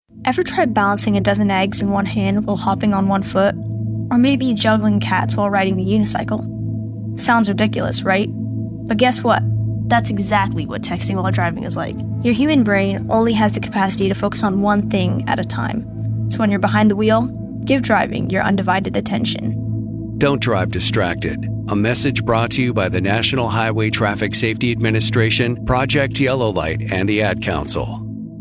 Ever tried balancing a dozen eggs in one hand while hopping on one foot? Or maybe juggling cats while riding a unicycle? Sounds ridiculous, right? But guess what? That's exactly what texting while driving is like. Your human brain only has the capacity to focus on one thing at a time. So when you're behind the wheel, give driving your undivided attention. Don't drive distracted. A message brought to you by the National Highway Traffic Safety Administration, Project Yellow Light, and the Ad Council.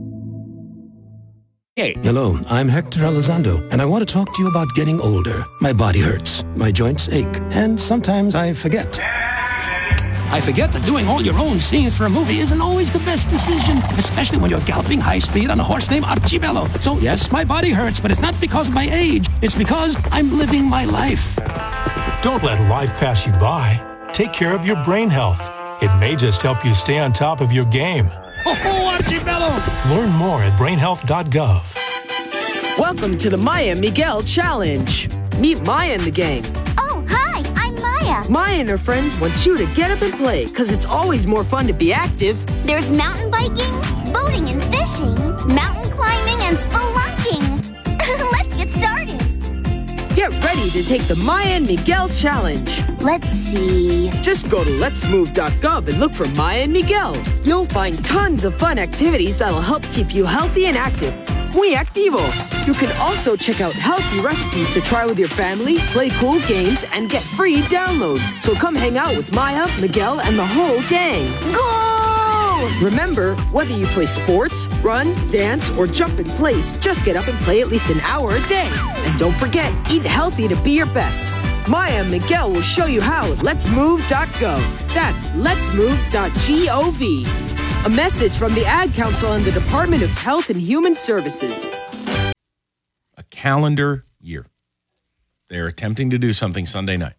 Hey. Hello, I'm Hector Elizondo, and I want to talk to you about getting older. My body hurts, my joints ache, and sometimes I forget. I forget that doing all your own scenes for a movie isn't always the best decision, especially when you're galloping high speed on a horse named Archibello. So yes, my body hurts, but it's not because of my age. It's because I'm living my life. Don't let life pass you by. Take care of your brain health. It may just help you stay on top of your game. Oh, Archibello! Learn more at brainhealth.gov. Welcome to the Maya and Miguel Challenge. Meet Maya and the gang. Oh, hi, I'm Maya. Maya and her friends want you to get up and play, because it's always more fun to be active. There's mountain biking, boating and fishing, mountain climbing and spelunking. Let's get started. Get ready to take the Maya and Miguel Challenge. Let's see. Just go to letsmove.gov and look for Maya and Miguel. You'll find tons of fun activities that'll help keep you healthy and active. Muy activo. You can also check out healthy recipes to try with your family, play cool games, and get free downloads. So come hang out with Maya, Miguel, and the whole gang. Go! Remember, whether you play sports, run, dance, or jump in place, just get up and play at least an hour a day. And don't forget, eat healthy to be your best. Maya and Miguel will show you how at letsmove.gov. That's letsmove.gov. A message from the Ad Council and the Department of Health and Human Services. A calendar year. They're attempting to do something Sunday night.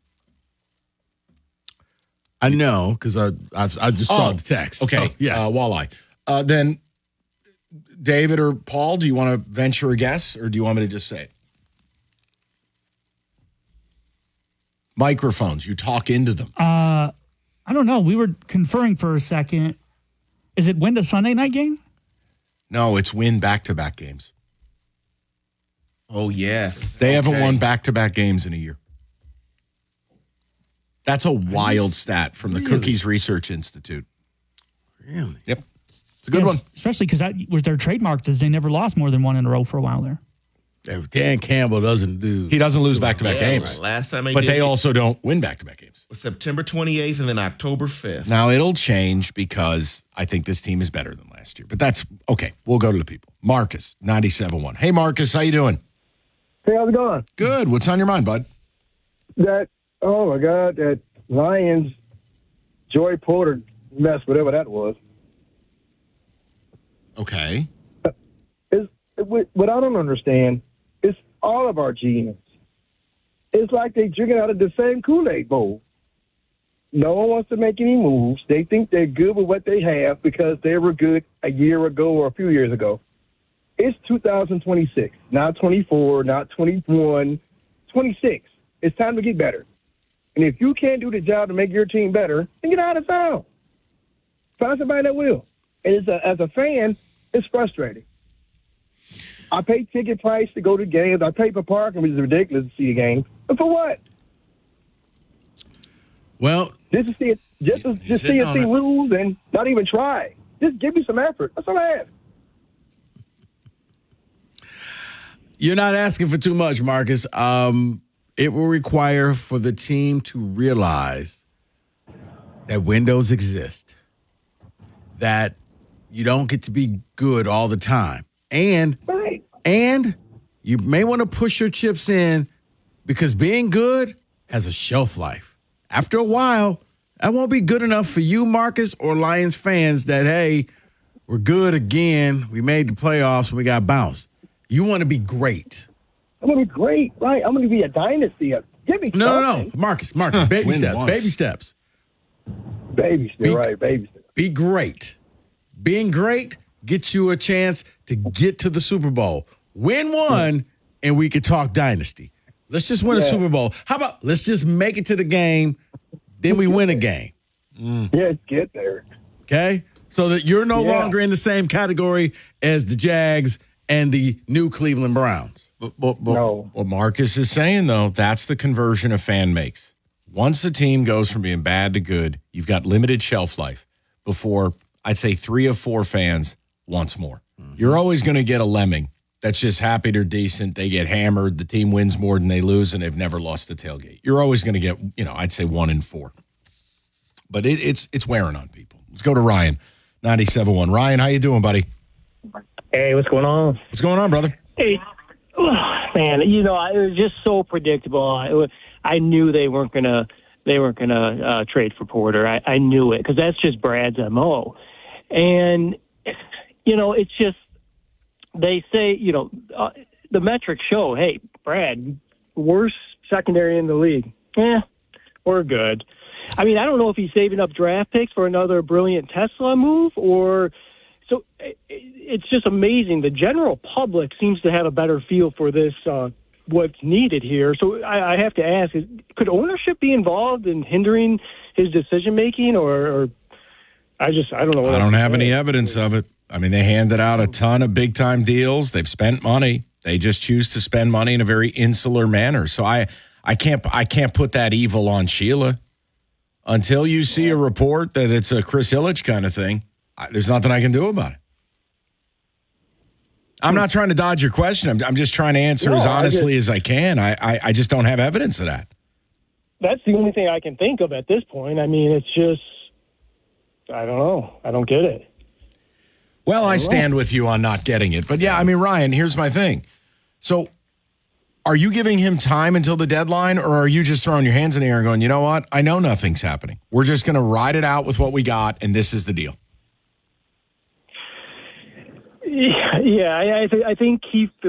I know, because I just saw the text. Okay, so, yeah. Walleye. Then, David or Paul, do you want to venture a guess, or do you want me to just say it? Microphones, you talk into them. I don't know. We were conferring for a second. Is it win the Sunday night game? No, it's win back-to-back games. Oh, yes. They haven't won back-to-back games in a year. That's a wild stat from the Cookies Research Institute. Really? Yep. It's a good one. Especially because that was their trademark, is they never lost more than one in a row for a while there. Dan Campbell doesn't He doesn't lose back-to-back games. Right. Last time but they also don't win back-to-back games. September 28th and then October 5th. Now, it'll change because I think this team is better than last year. But that's okay. We'll go to the people. Marcus, 97.1. Hey, Marcus, how you doing? Hey, how's it going? Good. What's on your mind, bud? Oh, my God, that Lions, Joey Porter mess, whatever that was. Okay. What I don't understand is all of our GMs. It's like they drinking out of the same Kool-Aid bowl. No one wants to make any moves. They think they're good with what they have because they were good a year ago or a few years ago. It's 2026, not 24, not 21, 26. It's time to get better. And if you can't do the job to make your team better, then get out of town. Find somebody that will. And as a fan, it's frustrating. I pay ticket price to go to games. I pay for parking, which is ridiculous to see a game. But for what? Well, just to see rules and not even try. Just give me some effort. That's all I have. You're not asking for too much, Marcus. It will require for the team to realize that windows exist, that you don't get to be good all the time. And you may want to push your chips in because being good has a shelf life. After a while, that won't be good enough for you, Marcus, or Lions fans that, hey, we're good again. We made the playoffs and we got bounced. You want to be great. I'm going to be great, right? I'm going to be a dynasty. Give me No. Marcus, baby steps. Baby steps. Baby steps. Be great. Being great gets you a chance to get to the Super Bowl. Win one, and we could talk dynasty. Let's just win a Super Bowl. How about let's just make it to the game, then we win a game. Yeah, get there. Okay? So that you're no longer in the same category as the Jags and the new Cleveland Browns. No. What Marcus is saying, though, that's the conversion a fan makes. Once a team goes from being bad to good, you've got limited shelf life before, I'd say, 3 of 4 fans wants more. You're always going to get a lemming that's just happy they're decent. They get hammered. The team wins more than they lose, and they've never lost a tailgate. You're always going to get, I'd say 1 in 4. But it's wearing on people. Let's go to Ryan, 97.1. Ryan, how you doing, buddy? Hey, what's going on? What's going on, brother? Hey, man, it was just so predictable. I knew they weren't gonna trade for Porter. I knew it because that's just Brad's MO. And it's just they say the metrics show, hey, Brad, worst secondary in the league. We're good. I mean, I don't know if he's saving up draft picks for another brilliant Tesla move or. So it's just amazing. The general public seems to have a better feel for this, what's needed here. So I have to ask, could ownership be involved in hindering his decision-making or I don't know. I don't have any evidence of it. I mean, they handed out a ton of big-time deals. They've spent money. They just choose to spend money in a very insular manner. So I can't put that evil on Sheila until you see a report that it's a Chris Ilitch kind of thing. There's nothing I can do about it. I'm not trying to dodge your question. I'm just trying to answer as honestly as I can. I just don't have evidence of that. That's the only thing I can think of at this point. I mean, it's just, I don't know. I don't get it. Well, I stand with you on not getting it. But yeah, I mean, Ryan, here's my thing. So are you giving him time until the deadline, or are you just throwing your hands in the air and going, you know what? I know nothing's happening. We're just going to ride it out with what we got, and this is the deal. Yeah, I think he